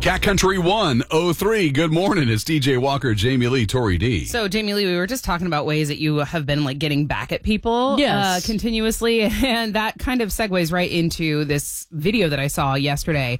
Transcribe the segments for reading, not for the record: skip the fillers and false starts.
Cat Country 103. Good morning. It's DJ Walker, Jamie Lee, Tori D. So, Jamie Lee, we were just talking about ways that you have been like getting back at people continuously. And that kind of segues right into this video that I saw yesterday.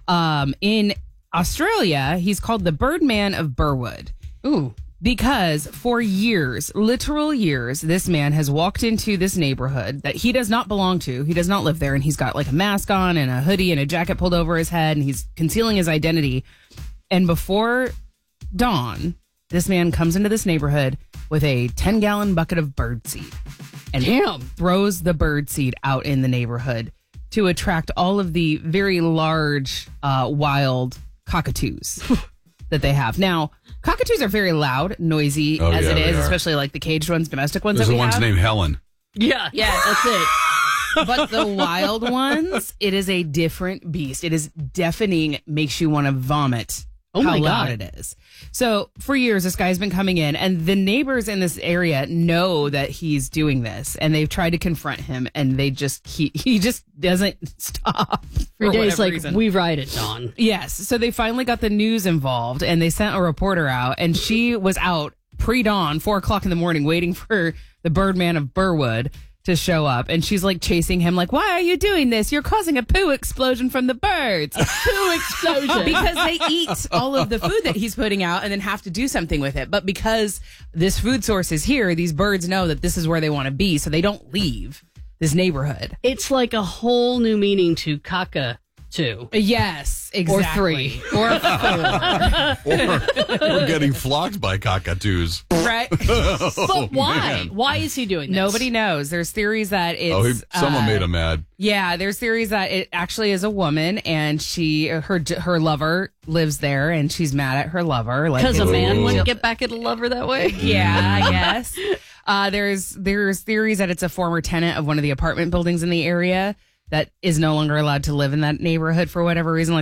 In Australia, he's called the Birdman of Burwood. Ooh. Because for years, literal years, this man has walked into this neighborhood that he does not belong to. He does not live there. And he's got like a mask on and a hoodie and a jacket pulled over his head. And he's concealing his identity. And before dawn, this man comes into this neighborhood with a 10-gallon bucket of birdseed. And throws the birdseed out in the neighborhood to attract all of the very large wild cockatoos that they have. Now, cockatoos are very loud, noisy as it is, especially like the caged ones, domestic ones. There's that we the one's have. named Helen. Yeah, that's it. But the wild ones, it is a different beast. It is deafening, makes you want to vomit. Oh how my loud God. it is. So for years, this guy's been coming in, and the neighbors in this area know that he's doing this, and they've tried to confront him, and he just doesn't stop. For days like, reason. we ride it, Dawn. Yes. So they finally got the news involved, and they sent a reporter out, and she was out pre-dawn, 4:00 in the morning, waiting for the Birdman of Burwood to show up. And she's like chasing him, like, why are you doing this? You're causing a poo explosion from the birds. Poo explosion. Because they eat all of the food that he's putting out and then have to do something with it. But because this food source is here, these birds know that this is where they want to be, so they don't leave this neighborhood. It's like a whole new meaning to cockatoo. Yes, exactly. Or 3. Or 4. We're getting flocked by cockatoos. Right? But why? Man. Why is he doing this? Nobody knows. There's theories that it's... Someone made him mad. Yeah, there's theories that it actually is a woman, and her lover lives there, and she's mad at her lover. Because a man Ooh. wouldn't get back at a lover that way? Yeah, I guess. There's theories that it's a former tenant of one of the apartment buildings in the area that is no longer allowed to live in that neighborhood for whatever reason. Like